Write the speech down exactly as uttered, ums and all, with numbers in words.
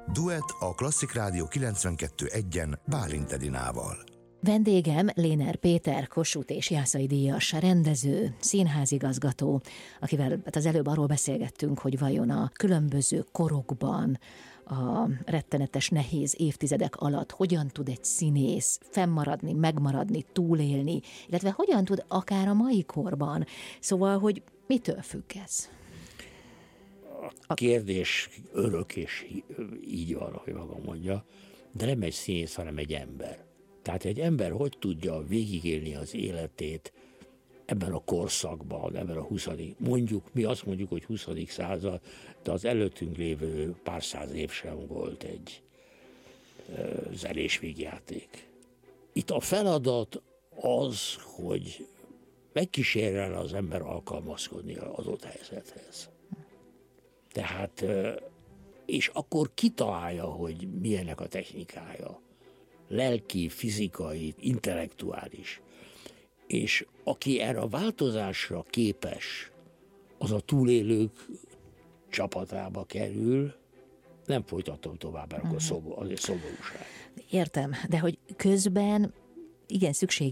Duett a Klasszik Rádió kilencvenkettő egyen Bálint Edinával. Vendégem Léner Péter, Kossuth és Jászai díjas rendező, színházigazgató, akivel az előbb arról beszélgettünk, hogy vajon a különböző korokban, a rettenetes, nehéz évtizedek alatt hogyan tud egy színész fennmaradni, megmaradni, túlélni, illetve hogyan tud akár a mai korban. Szóval, hogy mitől függ ez? A kérdés örök, és így van, ahogy maga mondja, de nem egy színész, hanem egy ember. Tehát egy ember hogy tudja végigélni az életét ebben a korszakban, ebben a huszadik mondjuk, mi azt mondjuk, hogy huszadik század, de az előttünk lévő pár száz év sem volt egy uh, zenés vígjáték. Itt a feladat az, hogy megkísérjen az ember alkalmazkodni az adott helyzethez. Tehát, uh, és akkor kitalálja, hogy milyenek a technikája. Lelki, fizikai, intellektuális. És aki erre a változásra képes, az a túlélők csapatába kerül, nem folytatom tovább, mert akkor szobor, azért szomorúság. Értem, de hogy közben igen szükség